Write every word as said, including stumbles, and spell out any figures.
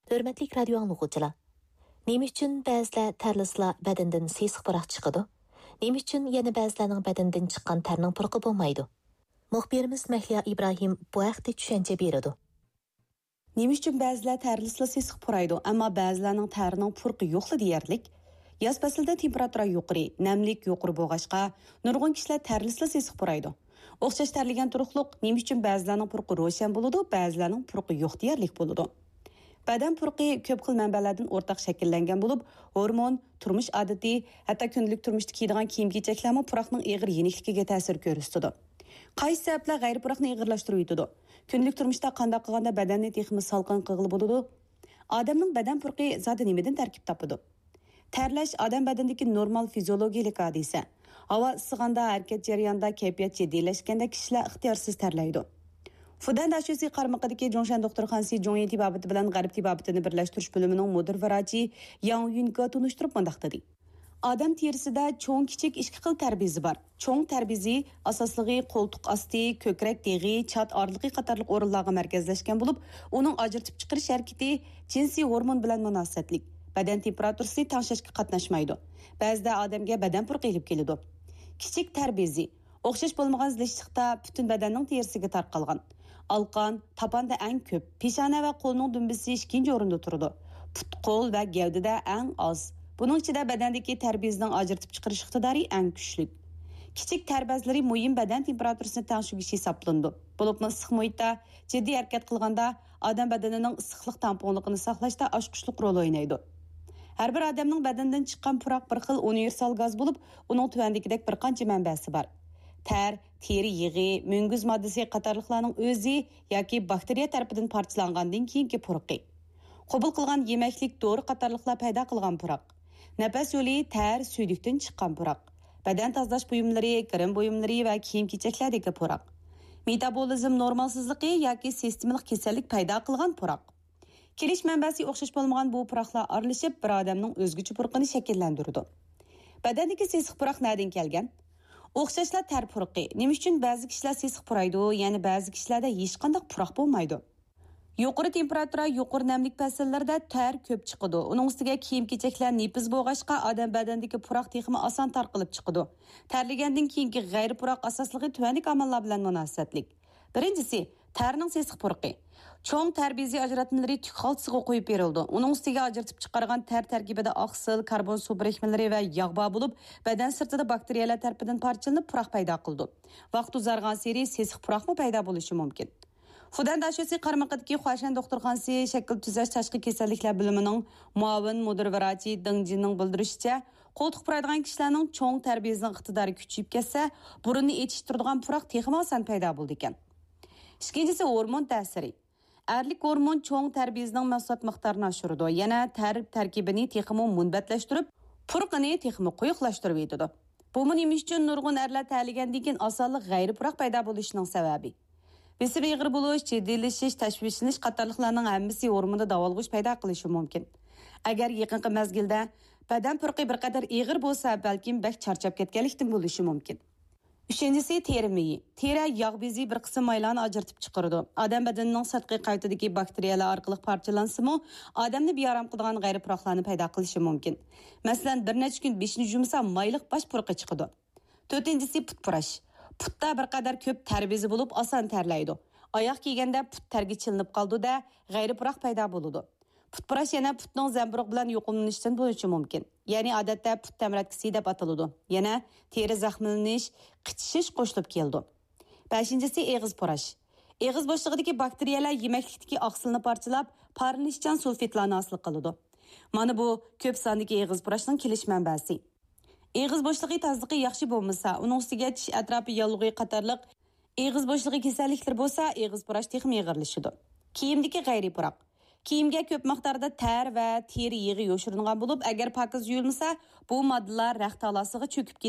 Hörmətli radio anlıqçılar. Nima üçün bəzilər tərlislər bədəndən sesiq pıraq çıxıdı? Nima üçün yana bəzilərinin bədəndən çıxan tərinin pırqı bo'lmaydı? Muxbirimiz Mahliya İbrahim bu haqda tushuncha beradi. Nima üçün bəzilər tərlislər sesiq pıraydı, amma bəzilərinin tərinin pırqı yo'qli deyərlik? Yaz faslida temperatura yuqori, namlik yuqori bo'lg'achqa, nurg'un kishilar tərlislər sesiq pıraydı. O'xshash tərligan turuqliq nima uchun bəzilərinin pırqı ro'shan bo'ladi, bəzilərinin pırqı yo'q deyərlik bo'ladi. Bədən purqi ko'p xil manbalardan o'rtaq shakllangan bo'lib, hormon, turmush odati, hatto kundalik turmushda kiydigan kiyim-kechaklarmi puraqning ig'ir yenikligiga ta'sir ko'rsatadi. Qaysi sabablar g'ayri puraqni ig'irlashtirib yetadi? Kundalik turmushda qanday qilganda badanni texmi salqin qilg'ili bo'ladi? Odamning badan purqi zodi nimadan tarkib topadi? Tərlash odam badanidagi normal fiziologiyalik hodisa. Havo isig'anda, harakat jarayonida kayfiyat jiddiylashganda kishilar ixtiyorsiz tərlaydi. Fudan Daşyosi qarmaqidagi Jongshan doktorxonasi Jongyi tibabati bilan G'arb tibabatini birlashtirish bo'limining mudir vrachi Yang Yunga tunishtirib mundaq dedi. Odam terisida cho'ng kichik ikki xil tər bezi bor. Cho'ng tər bezi asosligi qo'ltiq osti, ko'krak deg'i, chat orliqi qatorliq o'rinlarga markazlashgan bo'lib, uning ajratib chiqarish harakati jinsiy hormon bilan munosabatlik. Badan temperaturasi tangshashga qatnashmaydi. Ba'zida odamga badan purqi kelib keladi. Kichik tər bezi o'xshash bo'lmagan zilishliqda butun badanning terisiga tarqalgan. Alqan, tapanda eng ko'p, peshona va qo'lning dumbisi ikkinchi o'rinda turadi. Put, qo'l va gavdada eng oz. Buning ichida badandagi tər bezining ajratib chiqarish iqtidori eng kuchli. Kichik tər bezlari muhim badan temperaturasini tangshirish hisoblandi. Bo'libmi issiq muhitda jiddiy harakat qilganda odam badanining issiqlik tamponligini saqlashda ochqishlik rol o'ynaydi. Har bir odamning badanidan chiqqan puraq bir xil universal gaz bo'lib, uning tuvandagidek bir qancha manbasi bor. Tər, teri yig'i, munguz moddasi qatorliqlarning o'zi yoki bakteriya tarafidan parchalangandan keyingi purqi. Qabul qilgan yemaklik, dori qatorliqlar paydo qilgan puraq. Nafas yo'li, tər, suydukdan chiqqan puraq. Badan tozalash buyumlari, kirim buyumlari va kiyim-kechaklardagi puraq. Metabolizm normalsizligi yoki sistemalik kasallik paydo qilgan puraq. Kelish manbasi o'xshash bo'lmagan bu puraqlar aralashib bir odamning o'zgacha purqini shakllantiradi. Badandagi sesiq puraq nereden kelgan? O'xshashlar tər purqi. Nima uchun ba'zi kishilar sesiq puraydi, ya'ni ba'zi kishilarda hech qanday puraq bo'lmaydi? Yuqori temperatura, yuqori namlik fasllarida tər ko'p chiqadi. Uning ustiga kiyim-kechaklar nepiz bo'lg'achqa odam badanidagi puraq texmi oson tarqalib chiqadi. Tərligandan keyingi g'ayri puraq asosligi tuvanlik omillar bilan munosabatlik. Birinchisi, tərning sesiq purqi. Cho'ng tər bezi ajratmalari tuk xaltasiga qo'yib berildi. Uning ustiga ajratib chiqargan tər tarkibida oqsil, karbon suv birikmalari va yog' bor bo'lib, badan sirtida bakteriyalar tarafidan parchalanib puraq paydo qildi. Vaqt uzargan sari sesiq puraqmi paydo bo'lishi mumkin. Fudan Daşyosi qarmaqidagi Xo'shan doktorxonasi shakl tuzash tashqi kasalliklar bo'limining muavin mudir vrachi Deng Jinning bildirishicha, qo'ltiq puraydigan kishilarning cho'ng tər bezining iqtidori kuchayib ketsa, burunni etishtiradigan puraq texmi oson paydo bo'ldi ekan. Ikkinchisi hormon ta'siri. Erlik hormon cho'ng tər bezining mahsulot miqdorini oshiradi. Yana tər tarkibini texmi munbatlashtirib, purqini texmi quyuqlashtirib yetadi. Bu nima uchun nurg'un erlar ta'ligandan keyin osonlik g'ayri puraq paydo bo'lishining sababi. Besim ig'ir bo'lish, jiddiylashish, tashvishlanish qatorliqlarning hammasi hormonda davolg'ish paydo qilishi mumkin. Agar yaqinqi mezgilda badan purqi bir qadar ig'ir bo'lsa, balkim bak charchab ketganlikdan bo'lishi mumkin. Üçüncüsü teri meyi. Teri yağ bezi bir qism maylarni ajratib chiqaradi. Odam badanining sirtqi qavitidagi bakteriyalar orqali parchalansimi, odamni bearam qiladigan g'ayri puraqlarni paydo qilishi mumkin. Masalan, bir necha kun beshini yumsa mayliq bosh purqi chiqadi. To'rtinchisi put purash. Putda bir qadar ko'p tər bezi bo'lib, oson tərlaydi. Oyoq kiyganda put tərga chilinib qoldi-da, g'ayri puraq paydo bo'ladi. Put purash yana putning zamburug' bilan yuqumlanishdan bo'lishi mumkin. Ya'ni odatda put tamratkisi deb ataladi. Yana teri zaxmlanish, qichishish qo'shilib keldi. beshinchisi eg'iz purash. Eg'iz bo'shlig'idagi bakteriyalar yemaklikdagi oqsilni parchalab, parlanishchan sulfitlarni hosil qiladi. Mana bu ko'p sondagi eg'iz purashning kelish manbasi. Eg'iz bo'shlig'i tozaligi yaxshi bo'lmasa, uning ustiga tish atrofi yallig'i qatorliq eg'iz bo'shlig'i kasalliklar bo'lsa, eg'iz purash texmi ig'irlashadi. Kiyimdagi g'ayri puraq. Kiyimga ko'p miqdorda tər va teri yig'i yoshirilgan bo'lib, agar pokiz yuyilmasa, bu moddalar raxt talasiga cho'kib